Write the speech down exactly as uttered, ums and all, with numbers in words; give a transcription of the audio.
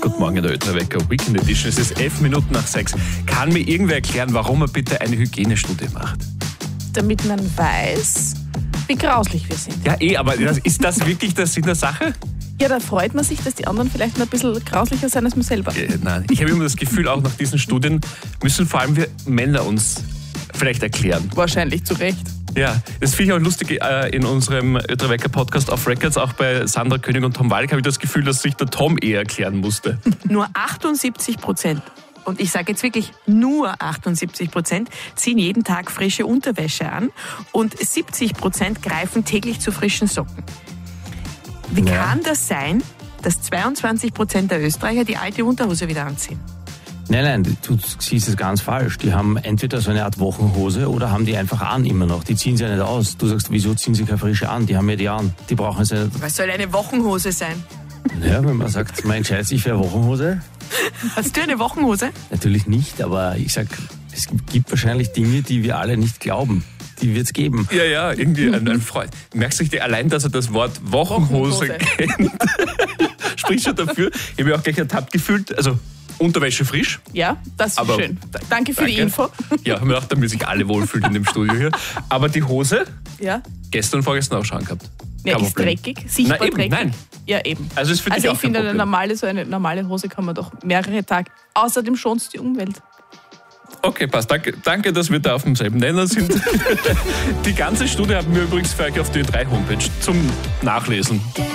Guten Morgen in der Ö T V Weekend Edition. Es ist elf Minuten nach sechs. Kann mir irgendwer erklären, warum man bitte eine Hygienestudie macht? Damit man weiß, wie grauslich wir sind. Ja, eh, aber das, ist das wirklich der Sinn der Sache? Ja, da freut man sich, dass die anderen vielleicht noch ein bisschen grauslicher sein als man selber. Äh, nein, ich habe immer das Gefühl, auch nach diesen Studien müssen vor allem wir Männer uns vielleicht erklären. Wahrscheinlich zu Recht. Ja, das finde ich auch lustig äh, in unserem Ö T V Podcast Off Records, auch bei Sandra König und Tom Walk, habe ich das Gefühl, dass sich der Tom eher erklären musste. Nur achtundsiebzig Prozent, und ich sage jetzt wirklich nur achtundsiebzig Prozent, ziehen jeden Tag frische Unterwäsche an und siebzig Prozent greifen täglich zu frischen Socken. Wie Ja. kann das sein, dass zweiundzwanzig Prozent der Österreicher die alte Unterhose wieder anziehen? Nein, nein, du siehst es ganz falsch. Die haben entweder so eine Art Wochenhose oder haben die einfach an immer noch. Die ziehen sie ja nicht aus. Du sagst, wieso ziehen sie keine frische an? Die haben ja die an. Die brauchen sie nicht. Was soll eine Wochenhose sein? Ja, wenn man sagt, man entscheidet sich für eine Wochenhose. Hast du eine Wochenhose? Natürlich nicht, aber ich sag, es gibt wahrscheinlich Dinge, die wir alle nicht glauben. Die wird es geben. Ja, ja, irgendwie ein, ein Freund. Merkst du dir allein, dass er das Wort Wochenhose, Wochenhose. kennt? Spricht schon dafür. Ich habe mich auch gleich ertappt gefühlt. Also Unterwäsche frisch. Ja, das ist Aber schön. Da- Danke für die Danke. Info. Ja, haben wir gedacht, damit sich alle wohlfühlen in dem Studio hier. Aber die Hose, Ja, gestern und vorgestern auch schon gehabt. ja Kein ist Problem. dreckig, sichtbar Na eben, dreckig. nein. Ja, eben. Also ist für dich Also auch ich finde, kein eine Problem. normale, so eine normale Hose kann man doch mehrere Tage. Außerdem schont es die Umwelt. Okay, passt. Danke, danke, dass wir da auf demselben Nenner sind. Die ganze Studie haben wir übrigens für euch auf die Ö drei Homepage zum Nachlesen.